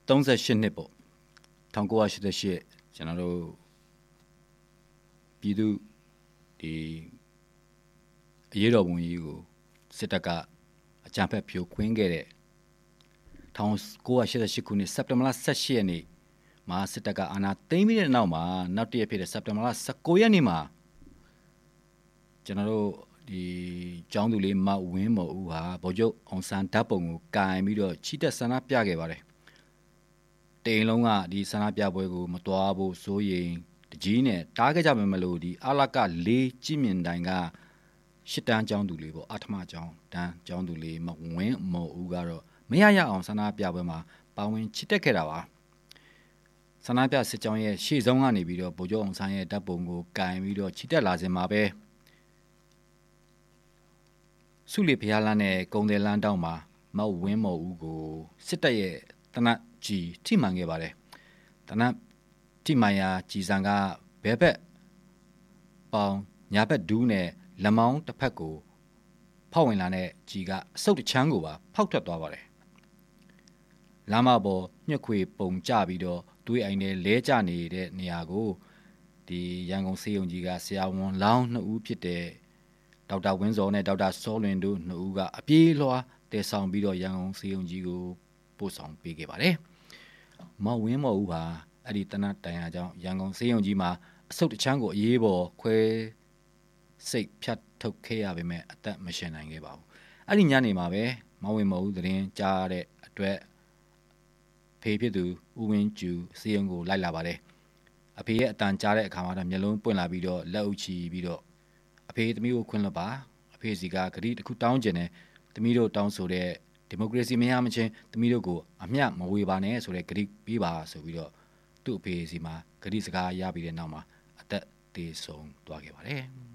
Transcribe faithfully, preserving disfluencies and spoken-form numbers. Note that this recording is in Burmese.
သုံးဆယ်ရှစ်နှစ်ပေါ့၁၉၈၈ကျွန်တော်တို့ပြည်သူဒီအရေးတော်ပုံကြီးကိုစစ်တပ်ကအကြမ်းဖက်ဖြိုခွင်းခဲ့တဲ့၁၉၈၈ခုနှစ်စက်တင်ဘာလ၁၈ရက်နေ့မှာစစ်တပ်ကအာဏာသိမ်းပြီးတဲ့နောက်မှာနောက်တစ်ရက်ဖြစ်တဲ့စက်တင်ဘာလ၁၉ရက်နေ့မှာကျွန်တော်တို့ဒီကျောင်းသူလေးမဝင်းမော်ဦးဟာဗိုလ်ချုပ်အောင်ဆန်းဓာတ်ပုံကိုကင်ပြီးတော့ချီတက်ဆန္ဒပြခဲ့ပါတယ်တိန်လုံးကဒီဆန္ဒပြပွဲကိုမတော်ဘူးစိုးရင်တကြီးနဲ့တားခဲ့ကြမယ်မလို့ဒီအလကလေးကြည်မြင်တိုင်ကရှစ်တန်းကျောင်းသူလေးပေါ့အထမကျောင်းတန်းကျောင်းသူလေးမဝင်းမော်ဦးကတော့မရရအောင်ဆန္ဒပြပွဲမှာပါဝင်ချီတက်ခဲ့တာပါဆန္ဒပြစစ်ကြောင်းရဲ့ရှေ့ဆုံးကနေပြီးတော့ဗိုလ်ချုပ်အောင်ဆန်းရဲ့ဓာတ်ပုံကိုကင်ပြီးတော့ချီတက်လာစဉ်မှာပဲစုလီဖျားလန်းနဲ့ကုံတယ်လန်းတောင်းမှာမဝင်းမော်ဦးကိုစစ်တပ်ရဲ့တနတ်ကြီးထိမှန်ခဲ့ပါတယ်တနတ်ထိမှန်ရာကြီးစံကဘဲဘက်ပေါင်ညာဘက်ဒူးနဲ့လက်မောင်းတစ်ဖက်ကိုဖောက်ဝင်လာတဲ့ကြီးကအဆုတ်တစ်ချမ်းကိုပါဖောက်ထွက်သွားပါတယ်လမ်းမပေါ်ညှက်ခွေပုံကျပြီးတော့တွေးအိမ်နဲ့လဲကျနေတဲ့နေရာကိုဒီရန်ကုန်စေယုံကြီးကဆရာဝန်လောင်းနှစ်ဦးဖြစ်တဲ့ဒေါက်တာဝင်းစောနဲ့ဒေါက်တာစောလွင်တို့နှစ်ဦးကအပြေးလွှားတည်ဆောင်ပြီးတော့ရန်ကုန်စေယုံကြီးကိုပို့ဆောင်ပေးခဲ့ပါတယ်။မောင်ဝင်းမော်ဦးဟာအဲ့ဒီတနတ်တိုင်ရာကြောင့်ရန်ကုန်စေယုံကြီးမှာအဆုတ်တချမ်းကိုအရေးပေါ်ခွဲစိတ်ဖြတ်ထုတ်ခဲ့ရပေမဲ့အသက်မရှင်နိုင်ခဲ့ပါဘူး။အဲ့ဒီညနေမှာပဲမောင်ဝင်းမော်ဦးသတင်းကြားတဲ့အတွက်ဖေဖြစ်သူဦးဝင်းကျူစေယုံကိုလိုက်လာပါတယ်။အဖေရဲ့အတန်ကြားတဲ့အခါမှာတော့မျက်လုံးပွင့်လာပြီးတော့လက်အုပ်ချီပြီးတော့အဖေသမီးကိုခွင့်လွှတ်ပါအဖေစီကဂရီတစ်ခုတောင်းကျင်တယ်သမီးတို့တောင်းဆိုတဲ့ဒီမိုကရေစီမရမချင်းသမီးတို့ကိုအမျှမဝေပါနဲ့ဆိုတဲ့ဂရီပေးပါဆိုပြီးတော့သူ့အဖေစီမှာဂရီစကားရပြီးတဲ့နောက်မှာအသက်သေးဆုံးသွားခဲ့ပါတယ်